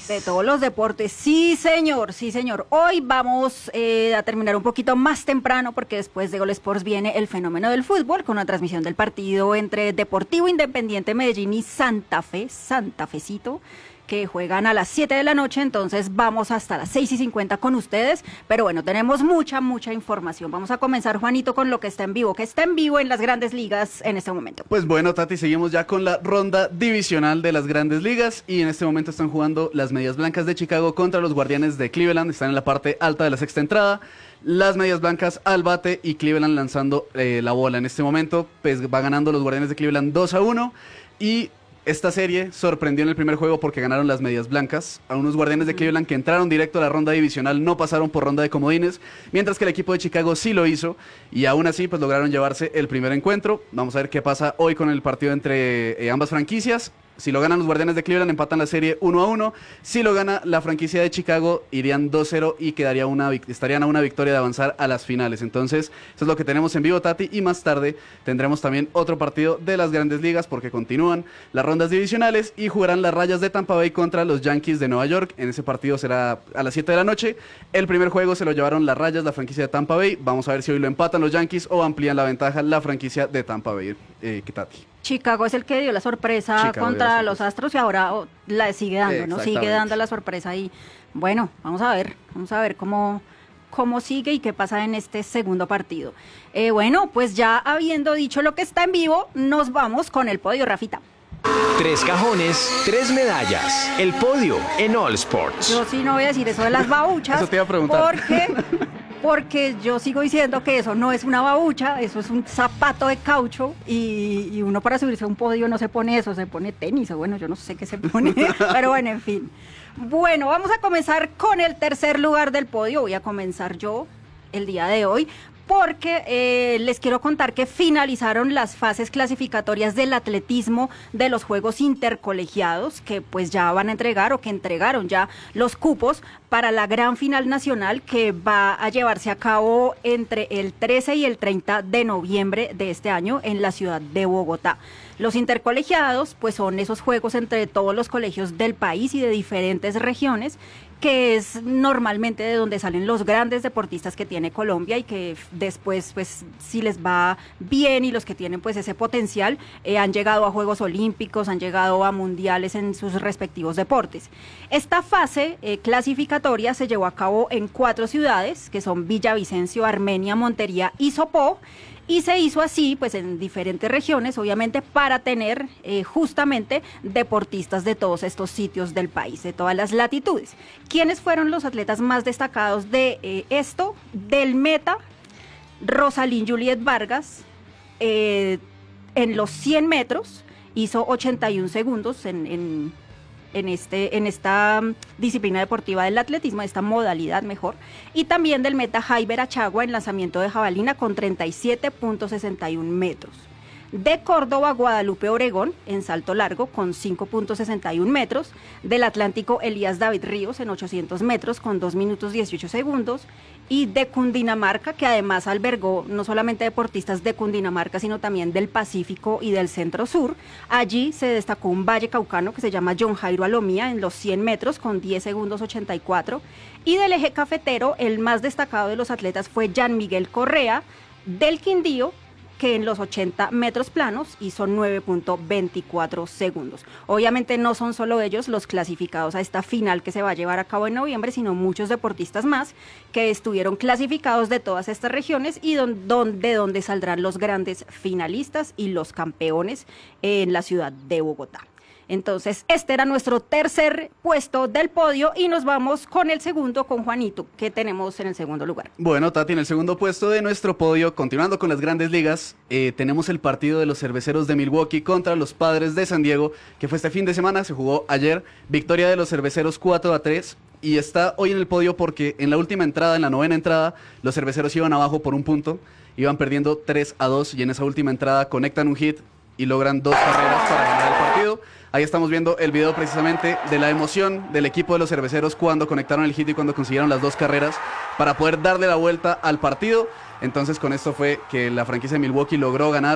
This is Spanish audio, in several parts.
De todos los deportes, sí señor, sí señor. Hoy vamos a terminar un poquito más temprano porque después de Gol Sports viene el fenómeno del fútbol con la transmisión del partido entre Deportivo Independiente Medellín y Santa Fe, Santa Fecito, que juegan a las 7 de la noche, entonces vamos hasta las 6:50 con ustedes, pero bueno, tenemos mucha información. Vamos a comenzar, Juanito, con lo que está en vivo en las Grandes Ligas en este momento. Pues bueno, Tati, seguimos ya con la ronda divisional de las Grandes Ligas y en este momento están jugando las Medias Blancas de Chicago contra los Guardianes de Cleveland, están en la parte alta de la sexta entrada. Las Medias Blancas al bate y Cleveland lanzando la bola en este momento, pues va ganando los Guardianes de Cleveland 2-1 y esta serie sorprendió en el primer juego porque ganaron las Medias Blancas a unos Guardianes de Cleveland que entraron directo a la ronda divisional, no pasaron por ronda de comodines, mientras que el equipo de Chicago sí lo hizo y aún así pues lograron llevarse el primer encuentro. Vamos a ver qué pasa hoy con el partido entre ambas franquicias. Si lo ganan los Guardianes de Cleveland, empatan la serie 1-1. Si lo gana la franquicia de Chicago, irían 2-0 y estarían a una victoria de avanzar a las finales. Entonces, eso es lo que tenemos en vivo, Tati. Y más tarde tendremos también otro partido de las Grandes Ligas porque continúan las rondas divisionales y jugarán las Rayas de Tampa Bay contra los Yankees de Nueva York. En ese partido será a las 7 de la noche. El primer juego se lo llevaron las Rayas, la franquicia de Tampa Bay. Vamos a ver si hoy lo empatan los Yankees o amplían la ventaja la franquicia de Tampa Bay. Tati. Chicago es el que dio la sorpresa contra los Astros y ahora la sigue dando, ¿no? Sigue dando la sorpresa y bueno, vamos a ver cómo sigue y qué pasa en este segundo partido. Bueno, pues ya habiendo dicho lo que está en vivo, nos vamos con el podio, Rafita. 3 cajones, 3 medallas. El podio en All Sports. Yo sí no voy a decir eso de las babuchas. Eso te iba a preguntar. Porque yo sigo diciendo que eso no es una babucha, eso es un zapato de caucho y uno para subirse a un podio no se pone eso, se pone tenis o bueno, yo no sé qué se pone, pero bueno, en fin. Bueno, vamos a comenzar con el tercer lugar del podio, voy a comenzar yo el día de hoy. Porque les quiero contar que finalizaron las fases clasificatorias del atletismo de los Juegos Intercolegiados, que pues ya van a entregar o que entregaron ya los cupos para la gran final nacional que va a llevarse a cabo entre el 13 y el 30 de noviembre de este año en la ciudad de Bogotá. Los intercolegiados pues son esos juegos entre todos los colegios del país y de diferentes regiones, que es normalmente de donde salen los grandes deportistas que tiene Colombia y que después, pues, si les va bien y los que tienen, pues, ese potencial, han llegado a Juegos Olímpicos, han llegado a mundiales en sus respectivos deportes. Esta fase clasificatoria se llevó a cabo en 4 ciudades, que son Villavicencio, Armenia, Montería y Sopó, y se hizo así, pues en diferentes regiones, obviamente, para tener justamente deportistas de todos estos sitios del país, de todas las latitudes. ¿Quiénes fueron los atletas más destacados de esto? Del meta, Rosalín Juliet Vargas, en los 100 metros, hizo 81 segundos en esta disciplina deportiva del atletismo, esta modalidad mejor, y también del meta Jaiber Achagua en lanzamiento de jabalina con 37.61 metros. De Córdoba, Guadalupe Obregón en salto largo con 5.61 metros, del Atlántico Elías David Ríos en 800 metros con 2 minutos 18 segundos, y de Cundinamarca, que además albergó no solamente deportistas de Cundinamarca, sino también del Pacífico y del Centro Sur. Allí se destacó un vallecaucano que se llama John Jairo Alomía en los 100 metros con 10 segundos 84, y del eje cafetero el más destacado de los atletas fue Jan Miguel Correa del Quindío, que en los 80 metros planos hizo 9.24 segundos. Obviamente no son solo ellos los clasificados a esta final que se va a llevar a cabo en noviembre, sino muchos deportistas más que estuvieron clasificados de todas estas regiones y de donde saldrán los grandes finalistas y los campeones en la ciudad de Bogotá. Entonces, este era nuestro tercer puesto del podio y nos vamos con el segundo, con Juanito. ¿Qué tenemos en el segundo lugar? Bueno, Tati, en el segundo puesto de nuestro podio, continuando con las Grandes Ligas, tenemos el partido de los Cerveceros de Milwaukee contra los Padres de San Diego, que fue este fin de semana, se jugó ayer, victoria de los Cerveceros 4-3, y está hoy en el podio porque en la última entrada, en la novena entrada, los Cerveceros iban abajo por un punto, iban perdiendo 3-2, y en esa última entrada conectan un hit y logran 2 carreras para ganar el partido. Ahí estamos viendo el video precisamente de la emoción del equipo de los Cerveceros cuando conectaron el hit y cuando consiguieron las 2 carreras para poder darle la vuelta al partido. Entonces con esto fue que la franquicia de Milwaukee logró ganar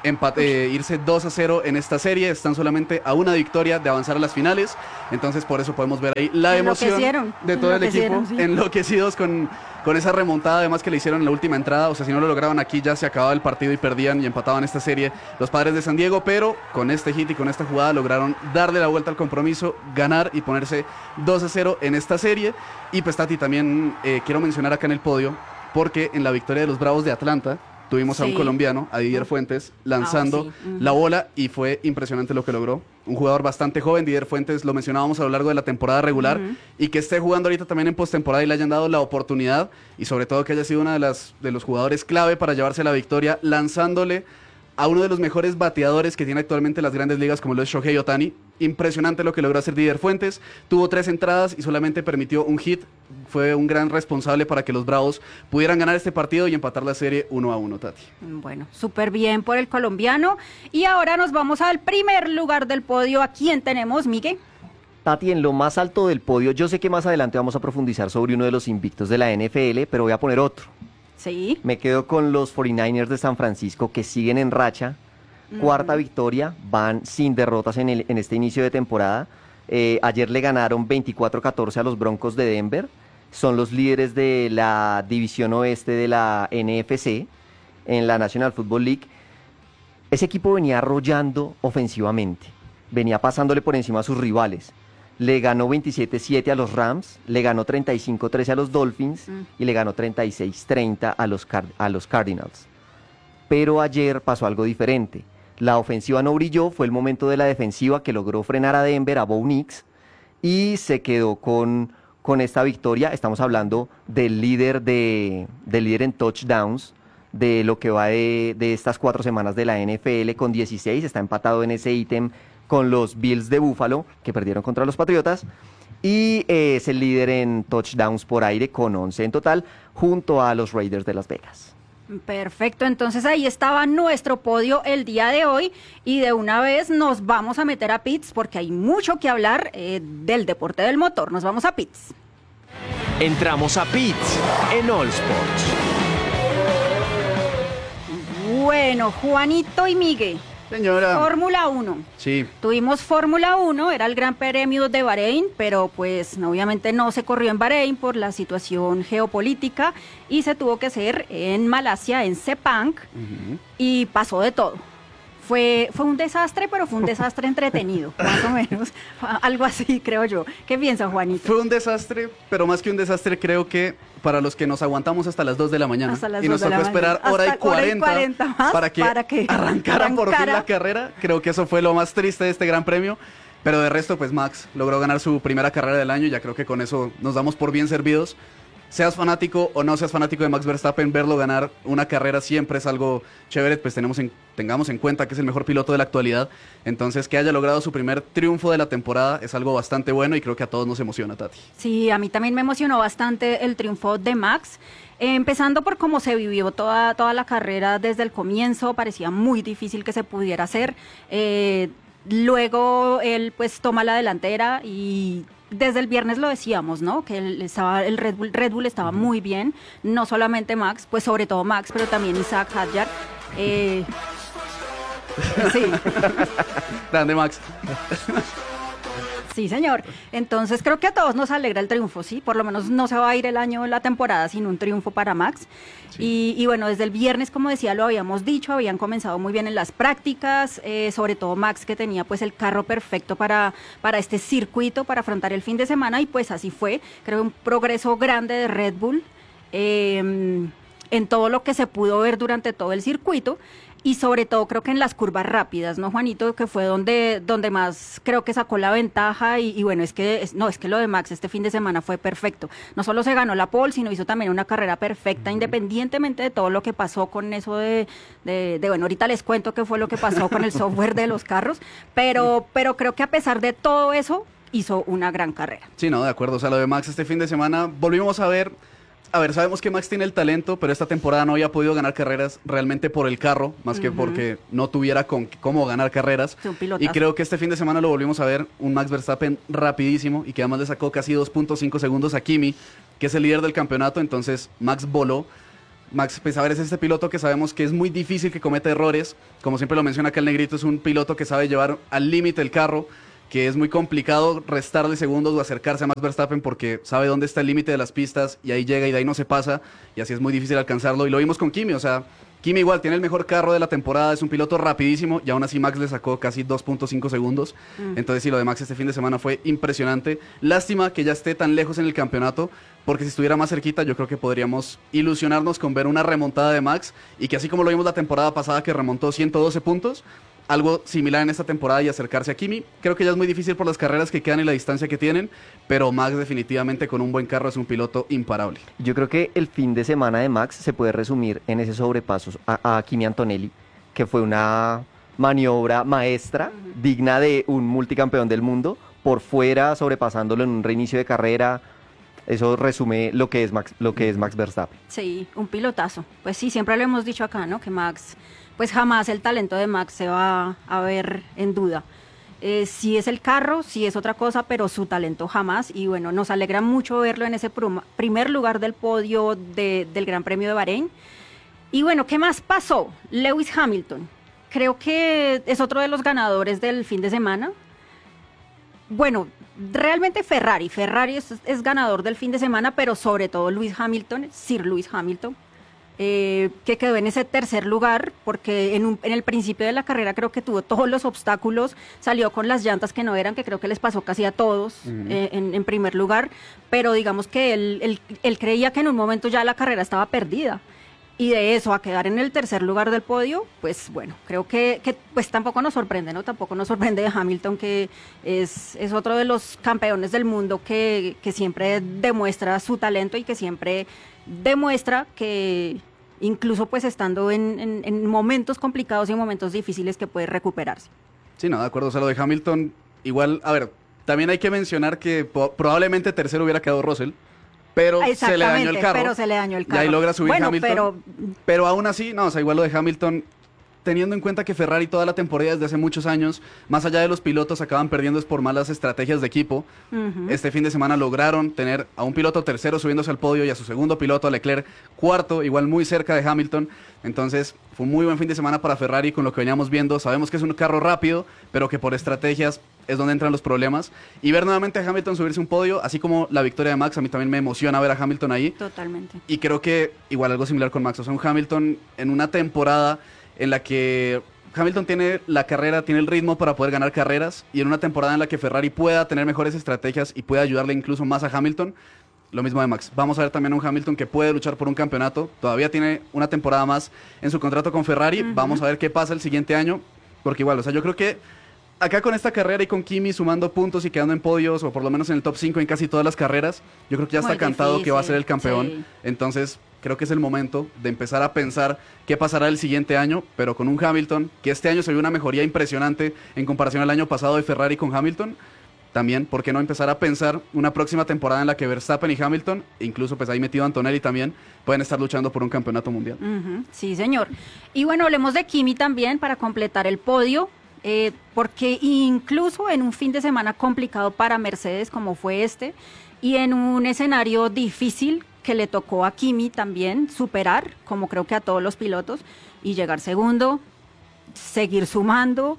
irse 2-0 en esta serie. Están solamente a una victoria de avanzar a las finales. Entonces por eso podemos ver ahí la emoción de todo el equipo, sí. enloquecidos con esa remontada además que le hicieron en la última entrada. O sea, si no lo lograban aquí ya se acababa el partido y perdían y empataban esta serie los Padres de San Diego, pero con este hit y con esta jugada lograron darle la vuelta al compromiso, ganar y ponerse 2-0 en esta serie. Y pues Tati, también quiero mencionar acá en el podio, porque en la victoria de los Bravos de Atlanta tuvimos a un colombiano, a Didier Fuentes, lanzando la bola y fue impresionante lo que logró. Un jugador bastante joven, Didier Fuentes, lo mencionábamos a lo largo de la temporada regular, y que esté jugando ahorita también en postemporada y le hayan dado la oportunidad, y sobre todo que haya sido uno de los jugadores clave para llevarse la victoria, lanzándole a uno de los mejores bateadores que tiene actualmente las grandes ligas, como lo es Shohei Ohtani. Impresionante lo que logró hacer Didier Fuentes. Tuvo 3 entradas y solamente permitió un hit. Fue un gran responsable para que los Bravos pudieran ganar este partido y empatar la serie 1-1, Tati. Bueno, súper bien por el colombiano. Y ahora nos vamos al primer lugar del podio. ¿A quién tenemos, Miguel? Tati, en lo más alto del podio, yo sé que más adelante vamos a profundizar sobre uno de los invictos de la NFL, pero voy a poner otro. Sí. Me quedo con los 49ers de San Francisco, que siguen en racha. Cuarta victoria, van sin derrotas en este inicio de temporada. Ayer le ganaron 24-14 a los Broncos de Denver. Son los líderes de la división oeste de la NFC en la National Football League. Ese equipo venía arrollando ofensivamente, venía pasándole por encima a sus rivales. Le ganó 27-7 a los Rams, le ganó 35-13 a los Dolphins y le ganó 36-30 a los Cardinals. Pero ayer pasó algo diferente. La ofensiva no brilló, fue el momento de la defensiva que logró frenar a Denver, a Bo Nix, y se quedó con esta victoria. Estamos hablando del líder en touchdowns, de lo que va de estas 4 semanas de la NFL con 16, está empatado en ese ítem con los Bills de Buffalo, que perdieron contra los Patriotas, y es el líder en touchdowns por aire con 11 en total, junto a los Raiders de Las Vegas. Perfecto, entonces ahí estaba nuestro podio el día de hoy y de una vez nos vamos a meter a pits porque hay mucho que hablar del deporte del motor. Nos vamos a pits. Entramos a pits en All Sports. Bueno, Juanito y Miguel. Señora. Fórmula 1. Sí. Tuvimos Fórmula 1, era el Gran Premio de Bahrein, pero pues obviamente no se corrió en Bahrein por la situación geopolítica y se tuvo que hacer en Malasia, en Sepang, y pasó de todo. Fue un desastre, pero fue un desastre entretenido, más o menos, algo así creo yo. ¿Qué piensa, Juanito? Fue un desastre, pero más que un desastre creo que para los que nos aguantamos hasta las 2 de la mañana y nos tocó esperar hora y 40 más para que arrancara por fin la carrera, creo que eso fue lo más triste de este Gran Premio. Pero de resto, pues Max logró ganar su primera carrera del año, ya creo que con eso nos damos por bien servidos. Seas fanático o no seas fanático de Max Verstappen, verlo ganar una carrera siempre es algo chévere, pues tengamos en cuenta que es el mejor piloto de la actualidad. Entonces, que haya logrado su primer triunfo de la temporada es algo bastante bueno y creo que a todos nos emociona, Tati. Sí, a mí también me emocionó bastante el triunfo de Max. Empezando por cómo se vivió toda la carrera desde el comienzo, parecía muy difícil que se pudiera hacer. Luego él pues toma la delantera y desde el viernes lo decíamos, ¿no? Que el Red Bull estaba muy bien, no solamente Max, pues sobre todo Max, pero también Isaac Hadjar. Sí. Grande Max. Sí, señor. Entonces creo que a todos nos alegra el triunfo, ¿sí? Por lo menos no se va a ir el año, la temporada sin un triunfo para Max. Sí. Y bueno, desde el viernes, como decía, lo habíamos dicho, habían comenzado muy bien en las prácticas, sobre todo Max, que tenía pues el carro perfecto para este circuito, para afrontar el fin de semana, y pues así fue. Creo un progreso grande de Red Bull en todo lo que se pudo ver durante todo el circuito. Y sobre todo creo que en las curvas rápidas, ¿no, Juanito? Que fue donde más creo que sacó la ventaja y bueno, es que lo de Max este fin de semana fue perfecto. No solo se ganó la pole, sino hizo también una carrera perfecta, independientemente de todo lo que pasó con eso bueno, ahorita les cuento qué fue lo que pasó con el software de los carros, pero creo que a pesar de todo eso, hizo una gran carrera. Sí, no, de acuerdo. O sea, lo de Max este fin de semana, volvimos a ver, sabemos que Max tiene el talento, pero esta temporada no había podido ganar carreras realmente por el carro, más que porque no tuviera cómo ganar carreras. Y creo que este fin de semana lo volvimos a ver, un Max Verstappen rapidísimo y que además le sacó casi 2.5 segundos a Kimi, que es el líder del campeonato. Entonces Max voló. Max, pues a ver, es este piloto que sabemos que es muy difícil que cometa errores. Como siempre lo menciona acá el negrito, es un piloto que sabe llevar al límite el carro, que es muy complicado restarle segundos o acercarse a Max Verstappen porque sabe dónde está el límite de las pistas y ahí llega y de ahí no se pasa, y así es muy difícil alcanzarlo. Y lo vimos con Kimi, o sea, Kimi igual tiene el mejor carro de la temporada, es un piloto rapidísimo y aún así Max le sacó casi 2.5 segundos. Entonces sí, lo de Max este fin de semana fue impresionante. Lástima que ya esté tan lejos en el campeonato, porque si estuviera más cerquita yo creo que podríamos ilusionarnos con ver una remontada de Max y que así como lo vimos la temporada pasada que remontó 112 puntos, algo similar en esta temporada y acercarse a Kimi. Creo que ya es muy difícil por las carreras que quedan y la distancia que tienen, pero Max definitivamente con un buen carro es un piloto imparable. Yo creo que el fin de semana de Max se puede resumir en ese sobrepaso a Kimi Antonelli, que fue una maniobra maestra, digna de un multicampeón del mundo, por fuera, sobrepasándolo en un reinicio de carrera. Eso resume lo que es Max Verstappen. Sí, un pilotazo. Pues sí, siempre lo hemos dicho acá, ¿no? Que Max, pues jamás el talento de Max se va a ver en duda. Sí es el carro, sí es otra cosa, pero su talento jamás. Y bueno, nos alegra mucho verlo en ese primer lugar del podio del Gran Premio de Bahrein. Y bueno, ¿qué más pasó? Lewis Hamilton. Creo que es otro de los ganadores del fin de semana. Bueno, realmente Ferrari es ganador del fin de semana, pero sobre todo Sir Lewis Hamilton, que quedó en ese tercer lugar, porque en el principio de la carrera creo que tuvo todos los obstáculos, salió con las llantas que no eran, que creo que les pasó casi a todos en primer lugar, pero digamos que él creía que en un momento ya la carrera estaba perdida. Y de eso a quedar en el tercer lugar del podio, pues bueno, creo que pues tampoco nos sorprende, ¿no? Tampoco nos sorprende de Hamilton, que es otro de los campeones del mundo que siempre demuestra su talento y que siempre demuestra que incluso pues estando en momentos complicados y en momentos difíciles que puede recuperarse. Sí, no, de acuerdo, o sea, lo de Hamilton, igual, a ver, también hay que mencionar que probablemente tercero hubiera quedado Russell, pero se le dañó el carro. Pero se le dañó el carro. Y ahí logra subir bueno, Hamilton. Pero aún así, no, o sea, igual lo de Hamilton, teniendo en cuenta que Ferrari toda la temporada desde hace muchos años, más allá de los pilotos, acaban perdiendo es por malas estrategias de equipo. Este fin de semana lograron tener a un piloto tercero subiéndose al podio y a su segundo piloto, a Leclerc, cuarto, igual muy cerca de Hamilton. Entonces, fue un muy buen fin de semana para Ferrari con lo que veníamos viendo. Sabemos que es un carro rápido, pero que por estrategias es donde entran los problemas. Y ver nuevamente a Hamilton subirse un podio, así como la victoria de Max, a mí también me emociona ver a Hamilton ahí. Totalmente. Y creo que igual algo similar con Max. O sea, un Hamilton en una temporada en la que Hamilton tiene la carrera, tiene el ritmo para poder ganar carreras, y en una temporada en la que Ferrari pueda tener mejores estrategias y pueda ayudarle incluso más a Hamilton, lo mismo de Max. Vamos a ver también a un Hamilton que puede luchar por un campeonato, todavía tiene una temporada más en su contrato con Ferrari, vamos a ver qué pasa el siguiente año, porque igual, o sea, yo creo que acá con esta carrera y con Kimi sumando puntos y quedando en podios, o por lo menos en el top 5 en casi todas las carreras, yo creo que ya está cantado que va a ser el campeón. Sí. Entonces, creo que es el momento de empezar a pensar qué pasará el siguiente año, pero con un Hamilton, que este año se vio una mejoría impresionante en comparación al año pasado de Ferrari con Hamilton. También, ¿por qué no empezar a pensar una próxima temporada en la que Verstappen y Hamilton, incluso pues ahí metido Antonelli también, pueden estar luchando por un campeonato mundial? Sí, señor. Y bueno, hablemos de Kimi también para completar el podio. Porque incluso en un fin de semana complicado para Mercedes como fue este, y en un escenario difícil que le tocó a Kimi también superar, como creo que a todos los pilotos, y llegar segundo, seguir sumando,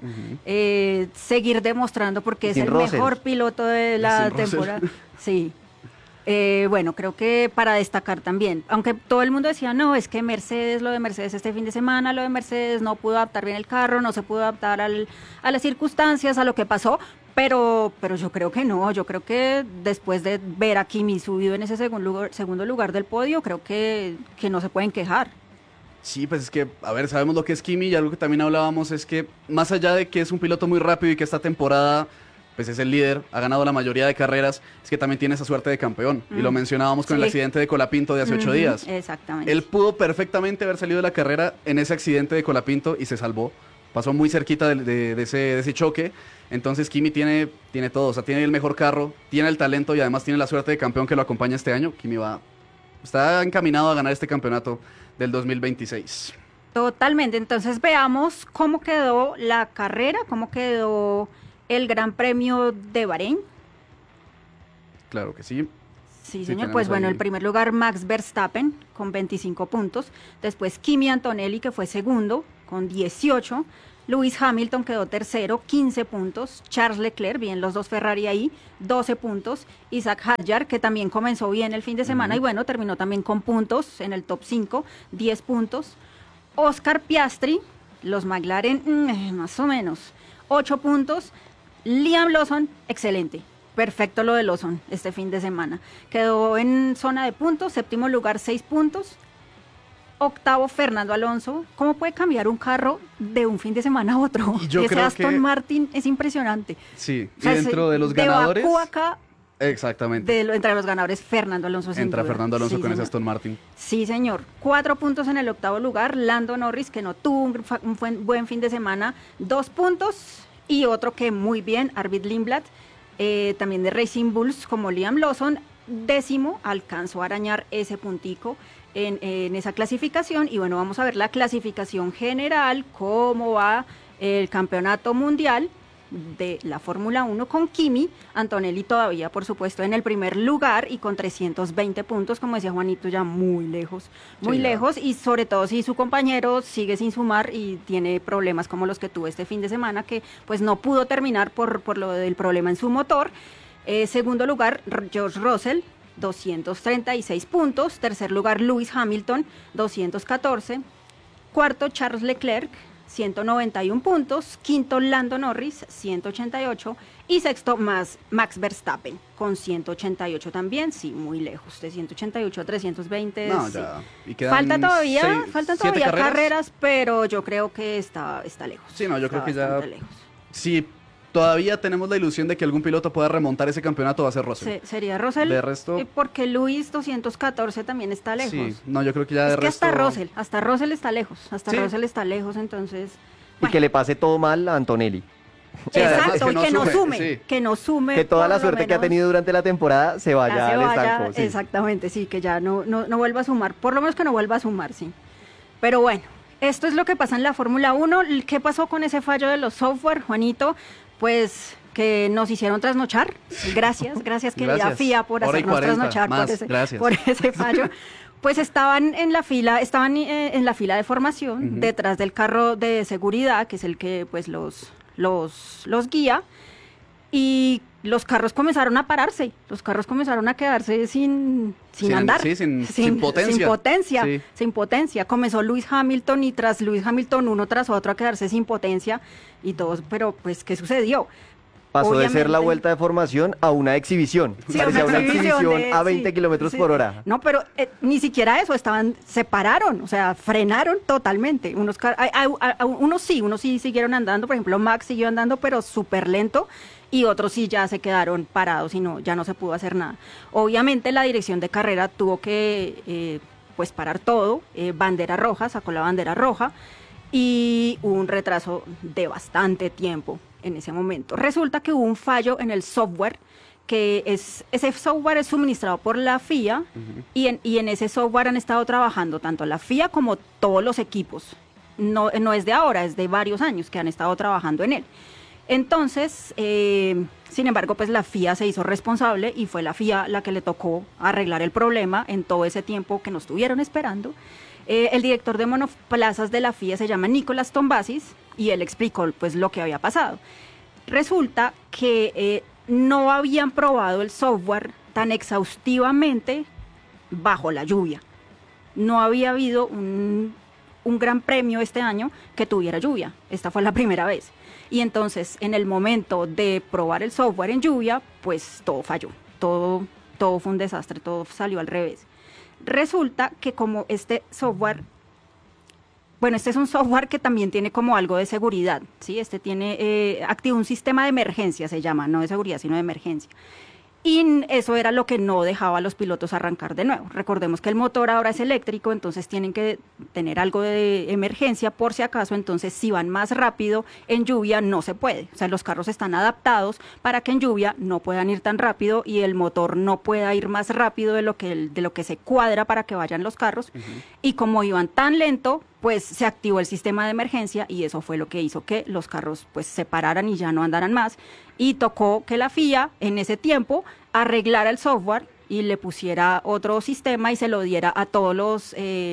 seguir demostrando porque es el mejor piloto de la temporada. Sí. Bueno, creo que para destacar también, aunque todo el mundo decía, no, es que Mercedes, lo de Mercedes este fin de semana, lo de Mercedes no pudo adaptar bien el carro, no se pudo adaptar a las circunstancias, a lo que pasó, pero yo creo que no, yo creo que después de ver a Kimi subido en ese segundo lugar del podio, creo que no se pueden quejar. Sí, pues es que, a ver, sabemos lo que es Kimi, y algo que también hablábamos es que, más allá de que es un piloto muy rápido y que esta temporada pues es el líder, ha ganado la mayoría de carreras, es que también tiene esa suerte de campeón. Y lo mencionábamos con el accidente de Colapinto de hace 8 días. Exactamente. Él pudo perfectamente haber salido de la carrera en ese accidente de Colapinto y se salvó. Pasó muy cerquita de ese choque. Entonces Kimi tiene todo, o sea, tiene el mejor carro, tiene el talento y además tiene la suerte de campeón que lo acompaña este año. Kimi está encaminado a ganar este campeonato del 2026. Totalmente. Entonces veamos cómo quedó la carrera, cómo quedó el Gran Premio de Bahrein. Claro que sí. Sí, Sí, señor. tenemos Pues bueno, ahí. el primer lugar Max Verstappen con 25 puntos. Después Kimi Antonelli, que fue segundo, con 18. Lewis Hamilton quedó tercero, 15 puntos. Charles Leclerc, bien los dos Ferrari ahí, 12 puntos. Isaac Hadjar, que también comenzó bien el fin de semana y bueno, terminó también con puntos en el top 5, 10 puntos. Oscar Piastri, los McLaren, más o menos, 8 puntos. Liam Lawson, excelente. Perfecto lo de Lawson este fin de semana. Quedó en zona de puntos, séptimo lugar, 6 puntos. Octavo, Fernando Alonso. ¿Cómo puede cambiar un carro de un fin de semana a otro? Y yo Ese creo Aston que- Martin es impresionante. Sí, O sea, y dentro de los de ganadores... Bakú acá, Exactamente. entre los ganadores, Fernando Alonso. sin Entra duda. Fernando Alonso Sí, con ese señor. Aston Martin. Sí, señor. 4 puntos en el octavo lugar. Lando Norris, que no tuvo buen fin de semana, 2 puntos. Y otro que muy bien, Arvid Lindblad, también de Racing Bulls, como Liam Lawson, décimo, alcanzó a arañar ese puntico en esa clasificación. Y bueno, vamos a ver la clasificación general, cómo va el campeonato mundial de la Fórmula 1 con Kimi Antonelli todavía, por supuesto, en el primer lugar y con 320 puntos, como decía Juanito, ya muy lejos, muy Sí, ya. lejos, y sobre todo si su compañero sigue sin sumar y tiene problemas como los que tuvo este fin de semana, que pues no pudo terminar por lo del problema en su motor. Segundo lugar, George Russell, 236 puntos. Tercer lugar, Lewis Hamilton, 214. Cuarto, Charles Leclerc, 191 puntos. Quinto, Lando Norris, 188. Y sexto, Max Verstappen, con 188 también. Sí, muy lejos, de 188 a 320. No, sí. ya. Y quedan Faltan 7 todavía carreras, pero yo creo que está lejos. Sí, no, yo creo Está que ya- bastante lejos. Si todavía tenemos la ilusión de que algún piloto pueda remontar ese campeonato, va a ser Russell. Sería Russell. De resto- Porque Luis 214 también está lejos. Sí, no, yo creo que ya Es de que resto... hasta Russell está lejos. Sí. Russell está lejos, entonces. Y bueno. que le pase todo mal a Antonelli. Sí, además Exacto, que y no que no sume, sume, sí. que no sume. Que toda por la lo suerte que ha menos, tenido durante la temporada se ya vaya se al vaya, estanco. Sí. exactamente, sí, que ya no vuelva a sumar, por lo menos que no vuelva a sumar, sí. Pero bueno, esto es lo que pasa en la Fórmula 1. ¿Qué pasó con ese fallo de los software, Juanito? Pues que nos hicieron trasnochar. Gracias querida Gracias. FIA por Hora y hacernos 40 trasnochar más, gracias. por ese fallo. Pues estaban en la fila de formación, Ujú. detrás del carro de seguridad, que es el que pues los guía, y los carros comenzaron a pararse, los carros comenzaron a quedarse sin andar. Sí, sin potencia. Sin potencia, Sí. sin potencia. Comenzó Lewis Hamilton y tras Lewis Hamilton uno tras otro a quedarse sin potencia y todos, pero pues, ¿qué sucedió? Pasó de ser la Obviamente- vuelta de formación a una exhibición. Sí, Parecía una exhibición de- a 20 sí, kilómetros sí. por hora. No, pero ni siquiera eso, se pararon, o sea, frenaron totalmente. Unos sí siguieron andando, por ejemplo, Max siguió andando, pero súper lento, y otros sí ya se quedaron parados y ya no se pudo hacer nada. Obviamente la dirección de carrera tuvo que pues parar todo, bandera roja, sacó la bandera roja, y hubo un retraso de bastante tiempo en ese momento. Resulta que hubo un fallo en el software, ese software es suministrado por la FIA, y en ese software han estado trabajando tanto la FIA como todos los equipos. No es de ahora, es de varios años que han estado trabajando en él. Entonces, sin embargo, pues la FIA se hizo responsable y fue la FIA la que le tocó arreglar el problema en todo ese tiempo que nos estuvieron esperando. El director de monoplazas de la FIA se llama Nicolás Tombasis y él explicó pues lo que había pasado. Resulta que no habían probado el software tan exhaustivamente bajo la lluvia. No había habido un gran premio este año que tuviera lluvia. Esta fue la primera vez. Y entonces, en el momento de probar el software en lluvia, pues todo falló. Todo fue un desastre, todo salió al revés. Resulta que como este software, bueno, este es un software que también tiene como algo de seguridad, ¿sí? Este tiene activa un sistema de emergencia, se llama, no de seguridad, sino de emergencia. Y eso era lo que no dejaba a los pilotos arrancar de nuevo. Recordemos que el motor ahora es eléctrico, entonces tienen que tener algo de emergencia por si acaso, entonces si van más rápido en lluvia no se puede. O sea, los carros están adaptados para que en lluvia no puedan ir tan rápido y el motor no pueda ir más rápido de lo que se cuadra para que vayan los carros. Y como iban tan lento, pues se activó el sistema de emergencia y eso fue lo que hizo que los carros pues se pararan y ya no andaran más. Y tocó que la FIA en ese tiempo arreglara el software y le pusiera otro sistema y se lo diera a todos los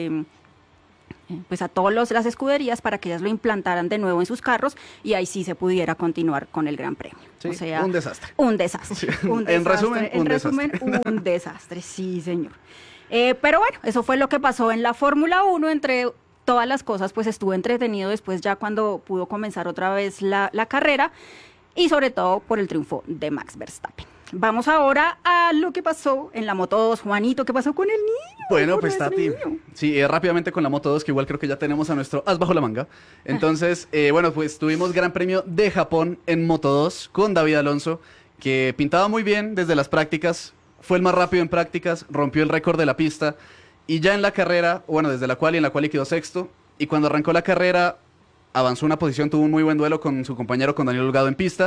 las escuderías para que ellas lo implantaran de nuevo en sus carros y ahí sí se pudiera continuar con el Gran Premio. Sí, o sea, un desastre. Un desastre. Sí. Un En desastre. resumen, Un desastre, sí, señor. Pero bueno, eso fue lo que pasó en la Fórmula 1. Entre todas las cosas, pues estuvo entretenido después ya cuando pudo comenzar otra vez la carrera y sobre todo por el triunfo de Max Verstappen. Vamos ahora a lo que pasó en la Moto 2. Juanito, ¿qué pasó con el niño? Bueno, Con pues nuestro Tati, niño. sí, rápidamente con la Moto 2, que igual creo que ya tenemos a nuestro as bajo la manga. Entonces, bueno, pues tuvimos Gran Premio de Japón en Moto 2 con David Alonso, que pintaba muy bien desde las prácticas, fue el más rápido en prácticas, rompió el récord de la pista, y ya en la carrera, bueno, desde la quali, en la quali quedó sexto, y cuando arrancó la carrera, avanzó una posición, tuvo un muy buen duelo con su compañero, con Daniel Holgado en pista,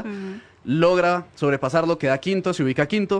logra sobrepasarlo, queda quinto, se ubica quinto,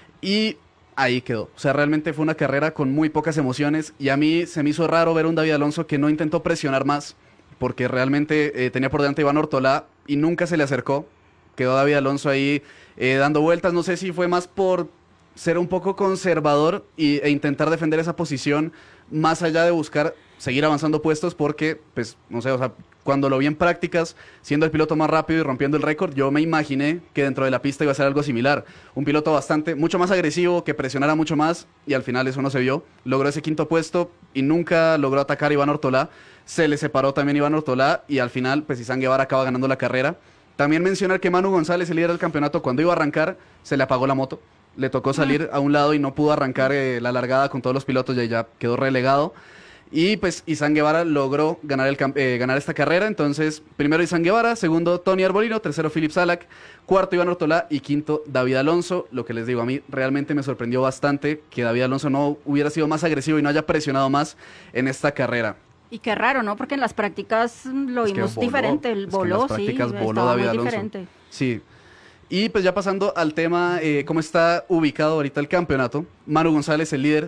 y ahí quedó. O sea, realmente fue una carrera con muy pocas emociones, y a mí se me hizo raro ver un David Alonso que no intentó presionar más, porque realmente tenía por delante a Iván Ortolá, y nunca se le acercó. Quedó David Alonso ahí dando vueltas, no sé si fue más por ser un poco conservador e intentar defender esa posición, más allá de buscar seguir avanzando puestos, porque, pues, no sé, o sea, cuando lo vi en prácticas, siendo el piloto más rápido y rompiendo el récord, yo me imaginé que dentro de la pista iba a ser algo similar. Un piloto mucho más agresivo, que presionara mucho más, y al final eso no se vio. Logró ese quinto puesto y nunca logró atacar a Iván Ortolá. Se le separó también Iván Ortolá y al final, pues, Izan Guevara acaba ganando la carrera. También mencionar que Manu González, el líder del campeonato, cuando iba a arrancar, se le apagó la moto. Le tocó salir a un lado y no pudo arrancar la largada con todos los pilotos, ya quedó relegado. Y pues Izan Guevara logró ganar esta carrera. Entonces, primero Izan Guevara, segundo Tony Arbolino, tercero Philip Salak, cuarto Iván Ortolá y quinto David Alonso. Lo que les digo, a mí realmente me sorprendió bastante que David Alonso no hubiera sido más agresivo y no haya presionado más en esta carrera. Y qué raro, ¿no? Porque en las prácticas lo Es que vimos voló, diferente, es que en voló, las prácticas sí, voló estaba David muy Alonso. diferente. Sí. Y pues ya pasando al tema, cómo está ubicado ahorita el campeonato. Manu González, el líder,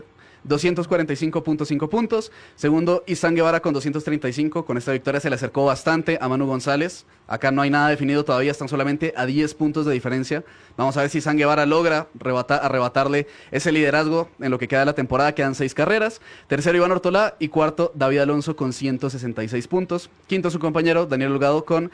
245.5 puntos. Segundo, Izan Guevara con 235. Con esta victoria se le acercó bastante a Manu González. Acá no hay nada definido todavía, están solamente a 10 puntos de diferencia. Vamos a ver si Izan Guevara logra arrebatarle ese liderazgo en lo que queda de la temporada. Quedan 6 carreras. Tercero, Iván Ortolá. Y cuarto, David Alonso con 166 puntos. Quinto, su compañero Daniel Holgado con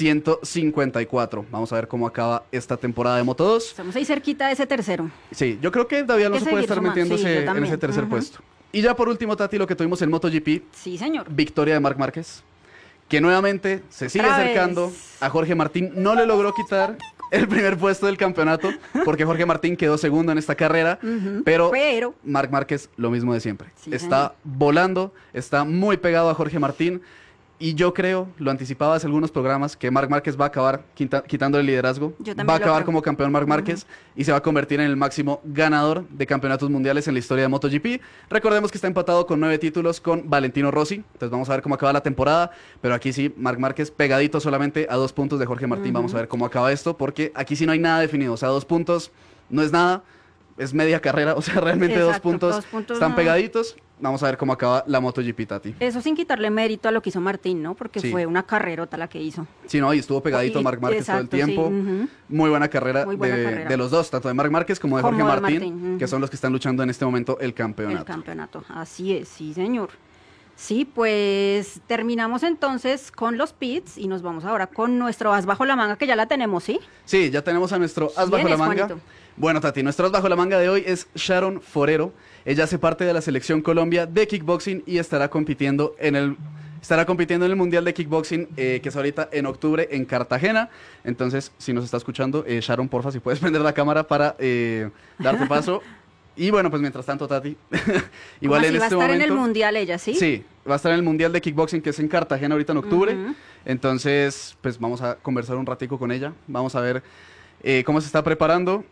154. Vamos a ver cómo acaba esta temporada de Moto 2. Estamos ahí cerquita de ese tercero. Sí, yo creo que David Alonso Hay que puede seguir estar sumando. metiéndose Sí, yo en también. ese tercer Ujú. puesto. Y ya por último, Tati, lo que tuvimos en MotoGP, Sí, señor. victoria de Marc Márquez, que nuevamente se sigue Otra acercando vez. a Jorge Martín. No le logró quitar el primer puesto del campeonato, porque Jorge Martín quedó segundo en esta carrera, pero Marc Márquez lo mismo de siempre. Sí, Está volando, está muy pegado a Jorge Martín. Y yo creo, lo anticipaba hace algunos programas, que Marc Márquez va a acabar quitando el liderazgo. Yo también Va a lo acabar creo. como campeón Marc Márquez y se va a convertir en el máximo ganador de campeonatos mundiales en la historia de MotoGP. Recordemos que está empatado con 9 títulos con Valentino Rossi. Entonces vamos a ver cómo acaba la temporada. Pero aquí sí, Marc Márquez pegadito solamente a 2 puntos de Jorge Martín. Vamos a ver cómo acaba esto, porque aquí sí no hay nada definido. O sea, 2 puntos no es nada. Es media carrera, o sea, realmente Exacto, 2 puntos están no. pegaditos. Vamos a ver cómo acaba la MotoGP, Tati. Eso sin quitarle mérito a lo que hizo Martín, ¿no? Porque Sí. fue una carrerota la que hizo. Sí, no, y estuvo pegadito Y- Marc Márquez todo el exacto, sí, tiempo. ujú. Muy buena carrera, Muy buena carrera. de los dos, tanto de Marc Márquez como de Como Jorge de Martín, Martín, ujú. que son los que están luchando en este momento el campeonato. El campeonato, así es, sí, señor. Sí, pues terminamos entonces con los pits y nos vamos ahora con nuestro as bajo la manga, que ya la tenemos, ¿sí? Sí, ya tenemos a nuestro as ¿Quién bajo la es, manga. Juanito? Bueno, Tati, nuestro as bajo la manga de hoy es Sharon Forero. Ella hace parte de la selección Colombia de kickboxing y estará compitiendo en el Mundial de Kickboxing, que es ahorita en octubre en Cartagena. Entonces, si nos está escuchando, Sharon, porfa, si puedes prender la cámara para darte paso. Y bueno, pues mientras tanto, Tati, igual ¿Cómo en así? Va a este estar momento... en el mundial ella, ¿sí? Sí, va a estar en el Mundial de Kickboxing, que es en Cartagena ahorita en octubre. Ujú. Entonces, pues vamos a conversar un ratico con ella. Vamos a ver cómo se está preparando.